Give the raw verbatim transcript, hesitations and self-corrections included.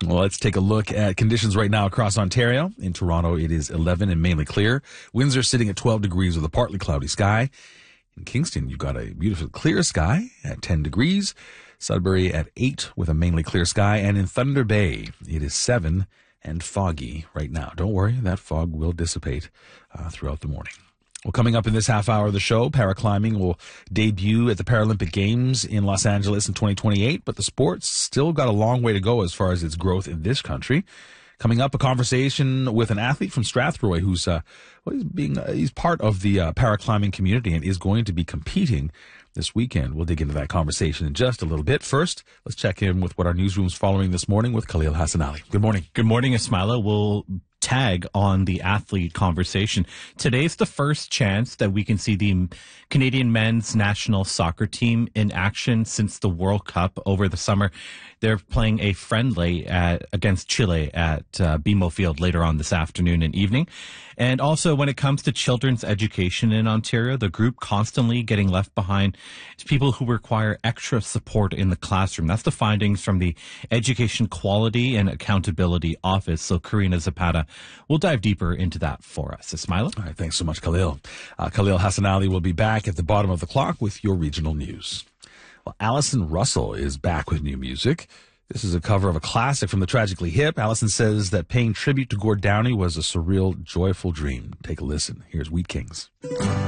Well, let's take a look at conditions right now across Ontario. In Toronto, it is eleven and mainly clear. Windsor sitting at twelve degrees with a partly cloudy sky. In Kingston, you've got a beautiful clear sky at ten degrees. Sudbury at eight with a mainly clear sky. And in Thunder Bay, it is seven and foggy right now. Don't worry, that fog will dissipate uh, throughout the morning. Well, coming up in this half hour of the show, paraclimbing will debut at the Paralympic Games in Los Angeles in twenty twenty-eight, but the sport's still got a long way to go as far as its growth in this country. Coming up, a conversation with an athlete from Strathroy who's uh, well, he's being uh, he's part of the uh, paraclimbing community and is going to be competing this weekend. We'll dig into that conversation in just a little bit. First, let's check in with what our newsroom's following this morning with Khalil Hassanali. Good morning. Good morning, Ismaila. We'll tag on the athlete conversation. Today's the first chance that we can see the Canadian men's national soccer team in action since the World Cup over the summer. They're playing a friendly at, against Chile at uh, B M O Field later on this afternoon and evening. And also, when it comes to children's education in Ontario, the group constantly getting left behind is people who require extra support in the classroom. That's the findings from the Education Quality and Accountability Office. So Karina Zapata will dive deeper into that for us. Ismaila? All right, thanks so much, Khalil. Uh, Khalil Hassanali will be back at the bottom of the clock with your regional news. Well, Allison Russell is back with new music. This is a cover of a classic from the Tragically Hip. Allison says that paying tribute to Gord Downie was a surreal, joyful dream. Take a listen. Here's Wheat Kings.